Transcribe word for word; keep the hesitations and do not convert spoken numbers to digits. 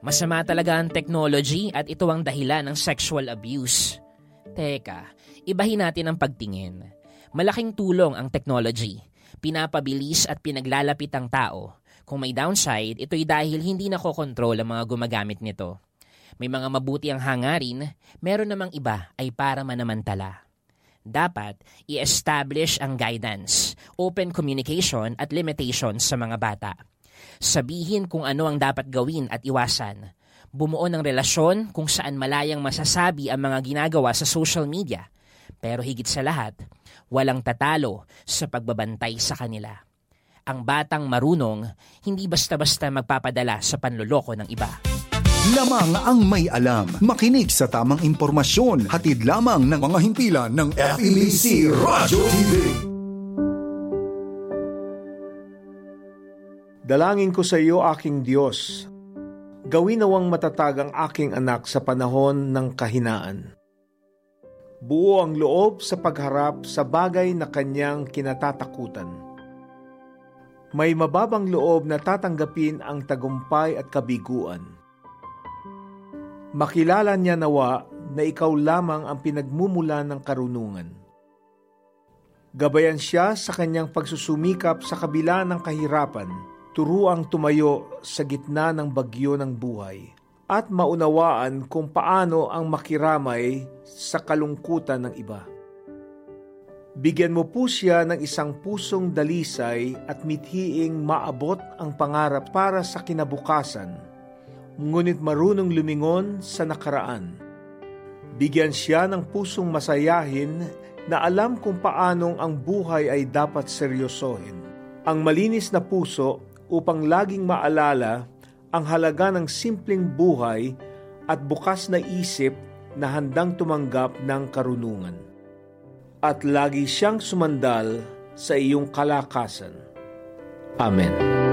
Masama talaga ang technology at ito ang dahilan ng sexual abuse. Teka, ibahin natin ang pagtingin. Malaking tulong ang technology. Pinapabilis at pinaglalapit ang tao. Kung may downside, ito'y dahil hindi nakokontrol ang mga gumagamit nito. May mga mabuti ang hangarin, meron namang iba ay para manamantala. Dapat i-establish ang guidance, open communication at limitations sa mga bata. Sabihin kung ano ang dapat gawin at iwasan. Bumuo ng relasyon kung saan malayang masasabi ang mga ginagawa sa social media. Pero higit sa lahat, walang tatalo sa pagbabantay sa kanila. Ang batang marunong, hindi basta-basta magpapadala sa panloloko ng iba. Lamang ang may alam. Makinig sa tamang impormasyon. Hatid lamang ng mga himpilan ng F E B C Radio T V. Dalangin ko sa iyo, aking Diyos. Gawin nawang matatag ang aking anak sa panahon ng kahinaan. Buo ang loob sa pagharap sa bagay na kanyang kinatatakutan. May mababang loob na tatanggapin ang tagumpay at kabiguan. Makilala niya nawa na ikaw lamang ang pinagmumulan ng karunungan. Gabayan siya sa kanyang pagsusumikap sa kabila ng kahirapan, turuang tumayo sa gitna ng bagyo ng buhay, at maunawaan kung paano ang makiramay sa kalungkutan ng iba. Bigyan mo po siya ng isang pusong dalisay at mithiing maabot ang pangarap para sa kinabukasan, ngunit marunong lumingon sa nakaraan. Bigyan siya ng pusong masayahin na alam kung paanong ang buhay ay dapat seryosohin. Ang malinis na puso upang laging maalala ang halaga ng simpleng buhay at bukas na isip na handang tumanggap ng karunungan. At lagi siyang sumandal sa iyong kalakasan. Amen.